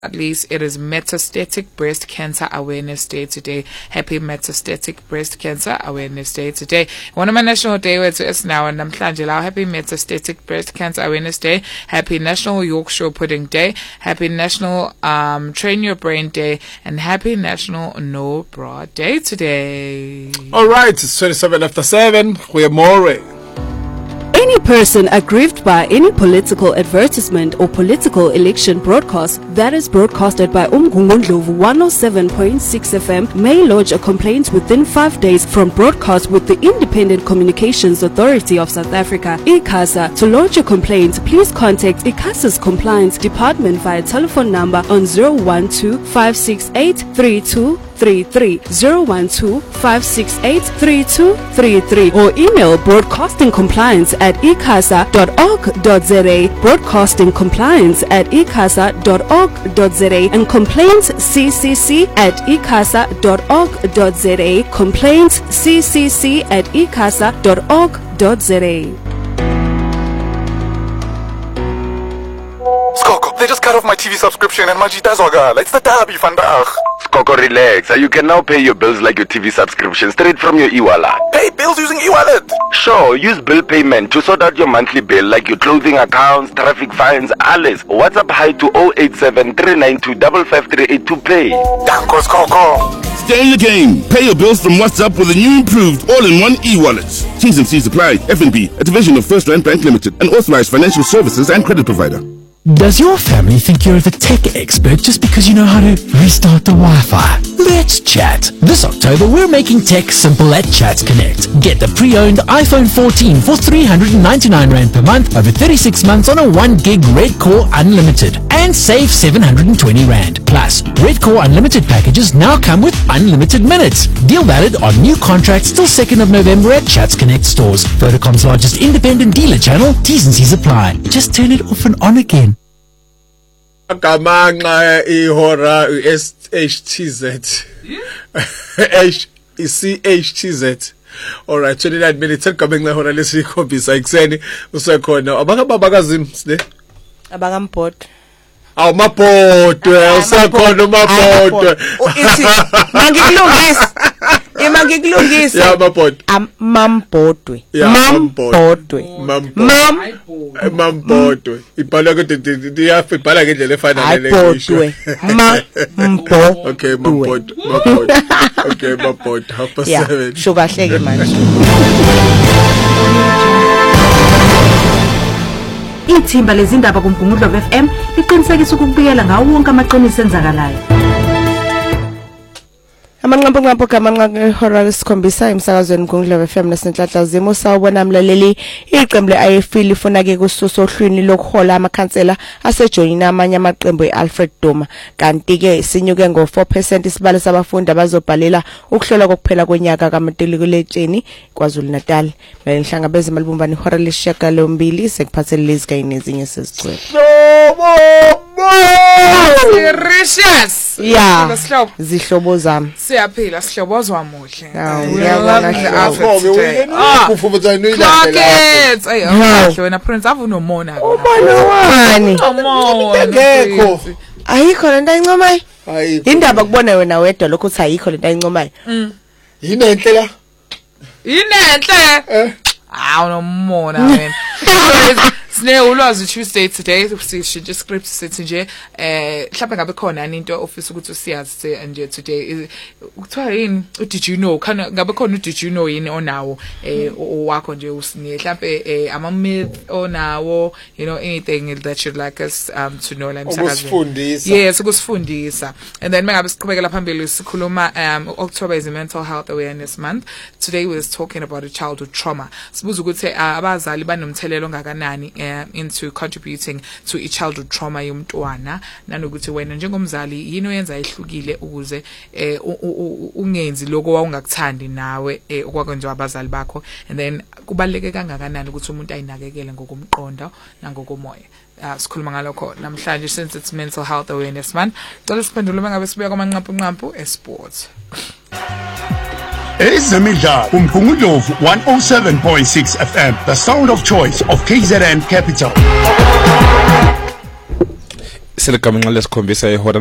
at least, it is Metastatic Breast Cancer Awareness Day today. Happy Metastatic Breast Cancer Awareness Day today. One of my national day words is now and happy Metastatic Breast Cancer Awareness Day. Happy National Yorkshire Pudding Day. Happy National Train Your Brain Day, and happy National No Bra Day today. All right, it's 27 after 7. We are more. Any person aggrieved by any political advertisement or political election broadcast that is broadcasted by Umgungundlovu 107.6 FM may lodge a complaint within 5 days from broadcast with the Independent Communications Authority of South Africa, ICASA. To lodge a complaint, please contact ICASA's Compliance Department via telephone number on 012-568-3233, 012-568-3233, or email broadcastingcompliance@icasa.org.za, broadcastingcompliance@icasa.org.za, and complaintsccc@icasa.org.za, complaintsccc@icasa.org.za. Skoko, they just cut off my TV subscription and my Jitazoga. It's the derby, vandaag. Skoko, relax. You can now pay your bills like your TV subscription straight from your e-wallet. Pay bills using e-wallet. Sure, use bill payment to sort out your monthly bill like your clothing accounts, traffic fines, alles. WhatsApp hi to 087 392 55382 to pay. Danko, Skoko. Stay in the game. Pay your bills from WhatsApp with a new improved all-in-one e-wallet. T's and C's apply. FNB, a division of First Rand Bank Limited, an authorized financial services and credit provider. Does your family think you're the tech expert just because you know how to restart the Wi-Fi? Let's chat. This October, we're making tech simple at Chat Connect. Get the pre-owned iPhone 14 for 399 Rand per month over 36 months on a 1 gig Red Core Unlimited and save 720 Rand. Plus, Red Core Unlimited packages now come with unlimited minutes. Deal valid on new contracts till 2nd of November at Chat Connect stores. Vodacom's largest independent dealer channel. T's and C's apply. Just turn it off and on again. Gamanga ihora SHTZ. CHTZ. All right, 29 minutes coming la hora lesikhombisa ekseni usekhona. Abakababakazini sile. Abakamport. Awumapotwe usekhona umapotwe. Ithi mangikulungisa. Imangikulungisa. Yeah, mapotwe. Mampotwe. Mampotwe. Mampotwe. Ibhala ke ibhala ngendlela efanele leyo. Mampotwe. Okay, mampotwe. Mampotwe. Okay, mampotwe. Half 7. Sho kahle ke manje. Ithimba lezindaba kuMgungundlovu FM liqinisekisa ukubuyela ngawo wonke amaqiniso enzakalayo. Amanqampo kamanqa lesikhombisa emsakazweni Mgungundlovu FM nasenhlanhla zimo sawubona mlaleli iqembu leIFP lifuna ke kususa ohlwini lokuhola amakhansela asejoyina amanye amaqembu eAlfred Duma kanti ke sinyuke ngo4% isibalo sabafundi abazobhalela ukuhlola kokuphela konyaka kaMatikuletsheni KwaZulu Natal. Mhlangabeze malibumbani ihora lesishiyagalombili sekuphathele lezi kanye nezinye sezicwe. Delicious. Yeah. Zihlobo zami. Siyaphila sihlobo zwamuhle. Kahle wena Prince avunomona ke. Wani? Ngekho. Ayikho lento ayincomayo. Hayi. Indaba kubona wena wedwa lokho uthi ayikho lento ayincomayo. Yinenhle la. Yinenhle. Awunomona wena. Sine ulwazi Tuesday today sishintshe script sithi nje mhlawumbe ngabe khona into ofisa ukuthi usiyazi nje today ukuthiwa yini did you know kana ngabe khona did you know yini onawo owakho nje usiniye mhlawumbe ama myth onawo you know anything that you'd like us to know la emsakazweni. Yes, ukusifundisa. And then mengabe siqhubekela phambili sikhuluma October is Mental Health Awareness Month. Today we was talking about a childhood trauma. Sibuza ukuthi abazali banomthelelo ngakanani into contributing to a childhood trauma yomntwana nanokuthi wena njengomzali yini oyenza ehlukile ukuze ungenzi lokho wawungakuthandi nawe okwakwenziwa abazali bakho, and then kubaleke kangakanani ukuthi umuntu ayinakekele ngokomqondo nangokomoya. Sikhuluma ngalokho namhlanje since it's Mental Health Awareness Month. Cela siphendule ngabe sibuya kwamanqampu esports. Ezemidlalo kuMgungundlovu 107.6 FM, the sound of choice of KZN Capital. Seligamengqa lesikhombisa ehora